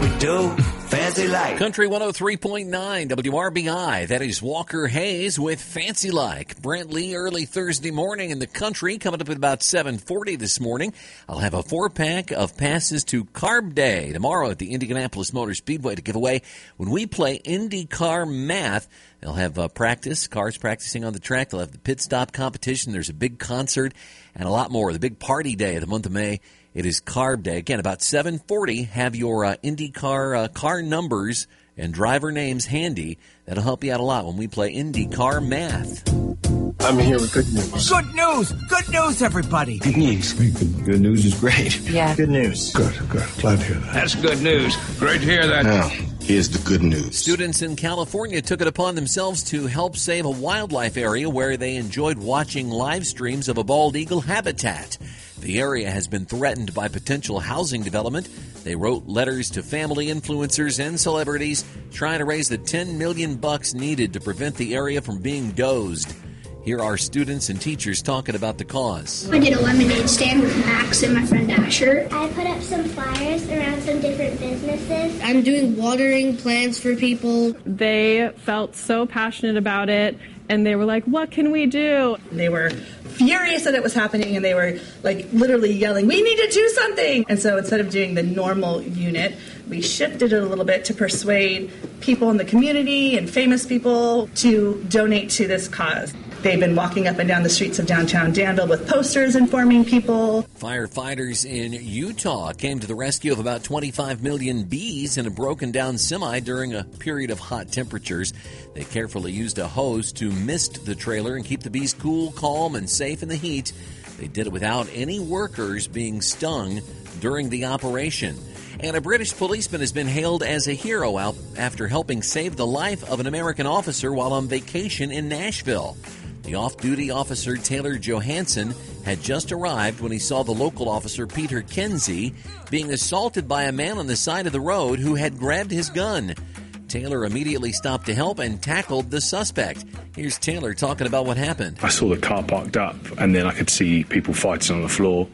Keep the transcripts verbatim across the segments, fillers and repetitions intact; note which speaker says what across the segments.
Speaker 1: we do. Fancy Like.
Speaker 2: Country one oh three point nine W R B I. That is Walker Hayes with Fancy Like. Brent Lee, early Thursday morning in the country, coming up at about seven forty this morning. I'll have a four-pack of passes to Carb Day tomorrow at the Indianapolis Motor Speedway to give away when we play IndyCar Math. They'll have uh, practice, cars practicing on the track. They'll have the pit stop competition. There's a big concert and a lot more. The big party day of the month of May. It is Carb Day. Again, about seven forty, have your uh, IndyCar uh, car numbers and driver names handy. That'll help you out a lot when we play IndyCar Math.
Speaker 3: I'm here with good news.
Speaker 1: Good news! Good news, everybody!
Speaker 3: Good news. Good, good news is great.
Speaker 1: Yeah.
Speaker 3: Good news.
Speaker 4: Good, good. Glad to hear that.
Speaker 5: That's good news. Great to hear that.
Speaker 3: Now, here's the good news.
Speaker 2: Students in California took it upon themselves to help save a wildlife area where they enjoyed watching live streams of a bald eagle habitat. The area has been threatened by potential housing development. They wrote letters to family influencers and celebrities trying to raise the ten million bucks needed to prevent the area from being dozed. Here are students and teachers talking about the cause.
Speaker 6: I did a lemonade stand with Max and my friend Asher.
Speaker 7: I put up some flyers around some different businesses.
Speaker 8: I'm doing watering plants for people.
Speaker 9: They felt so passionate about it, and they were like, what can we do?
Speaker 10: They were furious that it was happening, and they were like literally yelling, we need to do something. And so instead of doing the normal unit, we shifted it a little bit to persuade people in the community and famous people to donate to this cause. They've been walking up and down the streets of downtown Danville with posters informing people.
Speaker 2: Firefighters in Utah came to the rescue of about twenty-five million bees in a broken-down semi during a period of hot temperatures. They carefully used a hose to mist the trailer and keep the bees cool, calm, and safe in the heat. They did it without any workers being stung during the operation. And a British policeman has been hailed as a hero out after helping save the life of an American officer while on vacation in Nashville. The off-duty officer Taylor Johansson had just arrived when he saw the local officer Peter Kenzie being assaulted by a man on the side of the road who had grabbed his gun. Taylor immediately stopped to help and tackled the suspect. Here's Taylor talking about what happened.
Speaker 4: I saw the car parked up, and then I could see people fighting on the floor.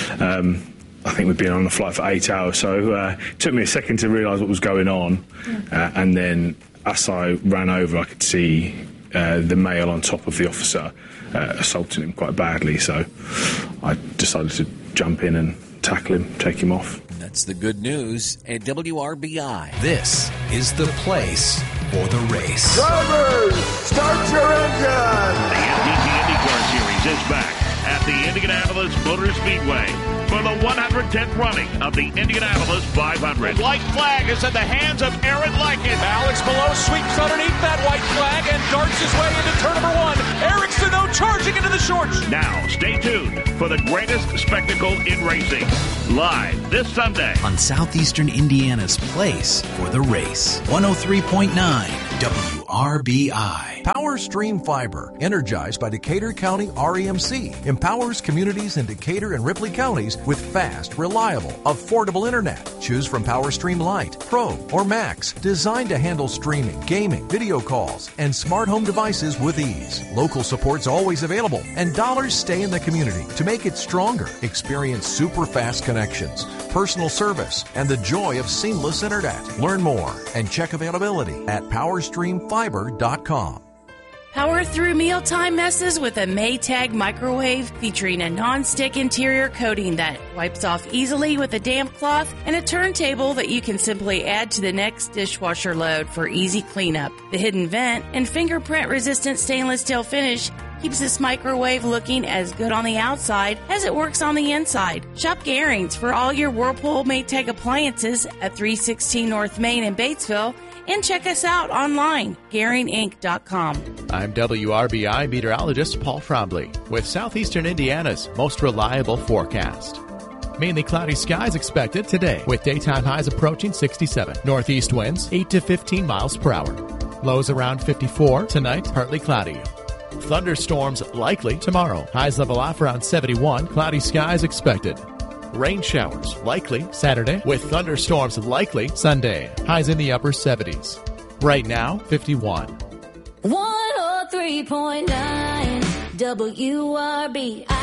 Speaker 4: Um, I think we'd been on the flight for eight hours, so uh, it took me a second to realise what was going on. Uh, and then as I ran over, I could see uh, the male on top of the officer uh, assaulting him quite badly. So I decided to jump in and tackle him, take him off.
Speaker 2: That's the good news at W R B I.
Speaker 11: This is the place for the race.
Speaker 12: Drivers, start your engine!
Speaker 13: The M T T IndyCar Series is back at the Indianapolis Motor Speedway for the one hundred tenth running of the Indianapolis five hundred.
Speaker 14: The white flag is in the hands of Aaron Lycan. Alex Below sweeps underneath that white flag and darts his way into turn number one. Eric Sano charging into the shorts.
Speaker 13: Now, stay tuned for the greatest spectacle in racing. Live this Sunday
Speaker 11: on Southeastern Indiana's place for the race. one oh three point nine W R B I.
Speaker 15: PowerStream Fiber, energized by Decatur County R E M C, empowers communities in Decatur and Ripley counties with fast, reliable, affordable internet. Choose from PowerStream Lite, Pro, or Max, designed to handle streaming, gaming, video calls, and smart home devices with ease. Local support's always available, and dollars stay in the community to make it stronger. Experience super fast connections, personal service, and the joy of seamless internet. Learn more and check availability at power stream fiber dot com.
Speaker 16: Power through mealtime messes with a Maytag microwave featuring a non-stick interior coating that wipes off easily with a damp cloth and a turntable that you can simply add to the next dishwasher load for easy cleanup. The hidden vent and fingerprint-resistant stainless steel finish keeps this microwave looking as good on the outside as it works on the inside. Shop Garings for all your Whirlpool Maytag appliances at three sixteen North Main in Batesville. And check us out online, Garing Inc dot com.
Speaker 17: I'm W R B I meteorologist Paul Trombley with Southeastern Indiana's most reliable forecast. Mainly cloudy skies expected today with daytime highs approaching sixty-seven. Northeast winds eight to fifteen miles per hour. Lows around fifty-four. Tonight, partly cloudy. Thunderstorms likely tomorrow. Highs level off around seventy-one. Cloudy skies expected. Rain showers likely Saturday with thunderstorms likely Sunday. Highs in the upper seventies. Right now, fifty-one.
Speaker 18: one oh three point nine W R B I.